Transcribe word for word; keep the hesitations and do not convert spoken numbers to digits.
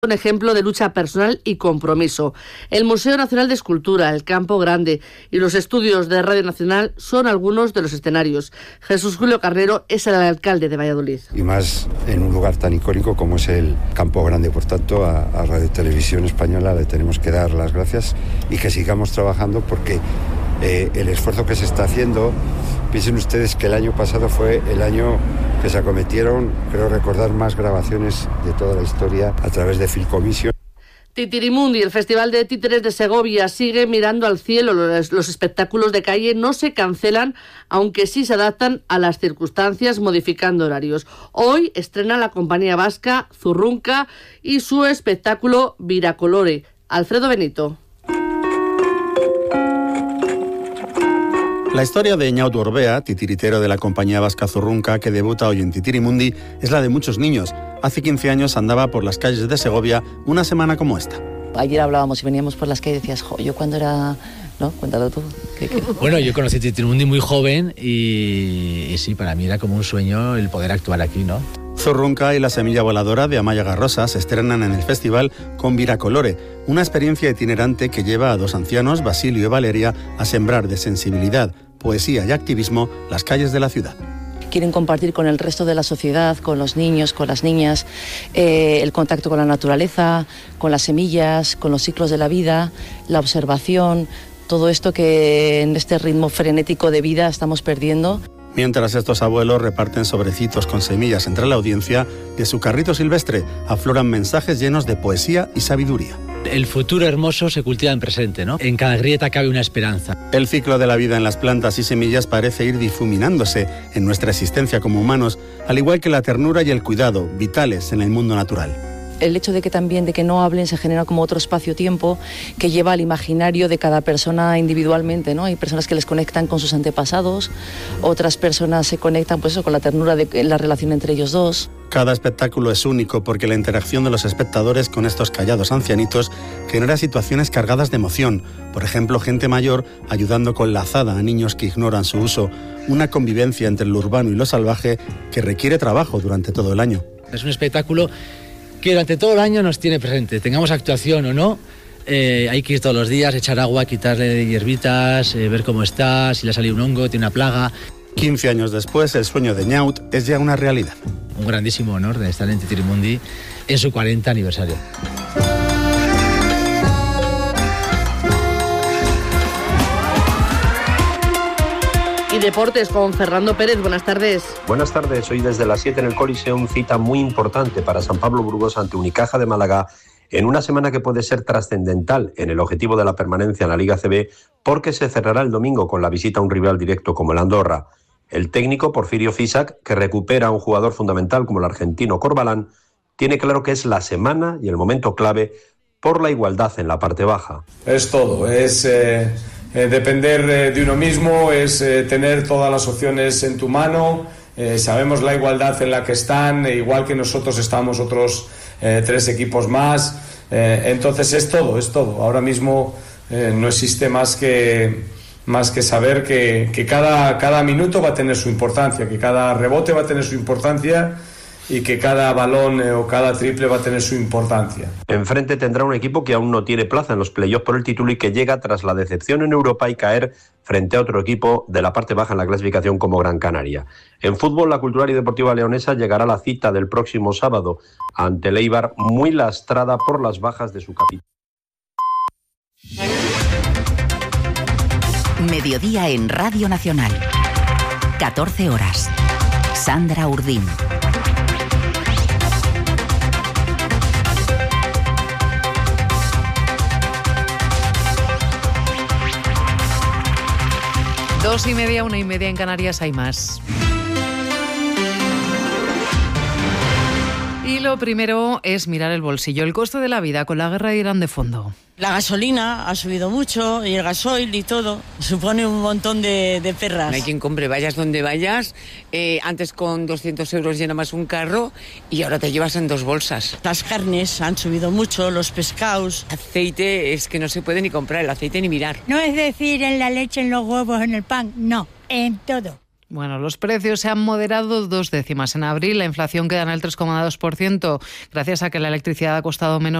Un ejemplo de lucha personal y compromiso. El Museo Nacional de Escultura, el Campo Grande y los estudios de Radio Nacional son algunos de los escenarios. Jesús Julio Carnero es el alcalde de Valladolid. Y más en un lugar tan icónico como es el Campo Grande. Por tanto, a, a Radio Televisión Española le tenemos que dar las gracias y que sigamos trabajando porque eh, el esfuerzo que se está haciendo, piensen ustedes que el año pasado fue el año que se acometieron, creo recordar, más grabaciones de toda la historia a través de Filcomisión. Titirimundi, el Festival de Títeres de Segovia, sigue mirando al cielo. Los, los espectáculos de calle no se cancelan, aunque sí se adaptan a las circunstancias, modificando horarios. Hoy estrena la compañía vasca Zurrunka y su espectáculo Viracolore. Alfredo Benito. La historia de Eñaut Gorbea, titiritero de la compañía vasca Zurrunka, que debuta hoy en Titirimundi, es la de muchos niños. Hace quince años andaba por las calles de Segovia una semana como esta. Ayer hablábamos y veníamos por las calles y decías, jo, yo cuando era... ¿No? Cuéntalo tú. ¿Qué, qué? Bueno, yo conocí Titirimundi muy joven y, y sí, para mí era como un sueño el poder actuar aquí, ¿no? Zurrunka y la semilla voladora de Amaya Garrosa se estrenan en el festival con Viracolore, una experiencia itinerante que lleva a dos ancianos, Basilio y Valeria, a sembrar de sensibilidad, poesía y activismo las calles de la ciudad. Quieren compartir con el resto de la sociedad, con los niños, con las niñas, eh, el contacto con la naturaleza, con las semillas, con los ciclos de la vida, la observación, todo esto que en este ritmo frenético de vida estamos perdiendo. Mientras estos abuelos reparten sobrecitos con semillas entre la audiencia, de su carrito silvestre afloran mensajes llenos de poesía y sabiduría. El futuro hermoso se cultiva en presente, ¿no? En cada grieta cabe una esperanza. El ciclo de la vida en las plantas y semillas parece ir difuminándose en nuestra existencia como humanos, al igual que la ternura y el cuidado, vitales en el mundo natural. El hecho de que también de que no hablen se genera como otro espacio-tiempo que lleva al imaginario de cada persona individualmente, ¿no? Hay personas que les conectan con sus antepasados, otras personas se conectan pues eso, con la ternura de la relación entre ellos dos. Cada espectáculo es único porque la interacción de los espectadores con estos callados ancianitos genera situaciones cargadas de emoción. Por ejemplo, gente mayor ayudando con la azada a niños que ignoran su uso, una convivencia entre lo urbano y lo salvaje que requiere trabajo durante todo el año. Es un espectáculo que durante todo el año nos tiene presente, tengamos actuación o no, eh, hay que ir todos los días, echar agua, quitarle hierbitas, eh, ver cómo está, si le ha salido un hongo, tiene una plaga. quince años después, el sueño de Eñaut es ya una realidad. Un grandísimo honor de estar en Titirimundi en su cuarenta aniversario. Y deportes con Fernando Pérez, buenas tardes. Buenas tardes, hoy desde las siete en el Coliseum, cita muy importante para San Pablo Burgos ante Unicaja de Málaga, en una semana que puede ser trascendental en el objetivo de la permanencia en la Liga A C B, porque se cerrará el domingo con la visita a un rival directo como el Andorra. El técnico Porfirio Fisac, que recupera a un jugador fundamental como el argentino Corbalán, tiene claro que es la semana y el momento clave por la igualdad en la parte baja. Es todo, es... Eh... Eh, depender eh, de uno mismo, es eh, tener todas las opciones en tu mano, eh, sabemos la igualdad en la que están, eh, igual que nosotros estamos otros eh, tres equipos más, eh, entonces es todo, es todo. Ahora mismo eh, no existe más que, más que saber que, que cada, cada minuto va a tener su importancia, que cada rebote va a tener su importancia y que cada balón eh, o cada triple va a tener su importancia. Enfrente tendrá un equipo que aún no tiene plaza en los playoffs por el título y que llega tras la decepción en Europa y caer frente a otro equipo de la parte baja en la clasificación como Gran Canaria. En fútbol, la Cultural y Deportiva Leonesa llegará a la cita del próximo sábado ante el Eibar, muy lastrada por las bajas de su capitán. Mediodía en Radio Nacional. catorce horas. Sandra Urdín. Dos y media, una y media en Canarias, hay más. Y lo primero es mirar el bolsillo, el coste de la vida con la guerra de Irán de fondo. La gasolina ha subido mucho y el gasoil y todo. Supone un montón de, de perras. No hay quien compre, vayas donde vayas. Eh, antes con doscientos euros llenabas un carro y ahora te llevas en dos bolsas. Las carnes han subido mucho, los pescados. Aceite es que no se puede ni comprar el aceite ni mirar. No es decir en la leche, en los huevos, en el pan, no, en todo. Bueno, los precios se han moderado dos décimas en abril. La inflación queda en el tres coma dos por ciento gracias a que la electricidad ha costado menos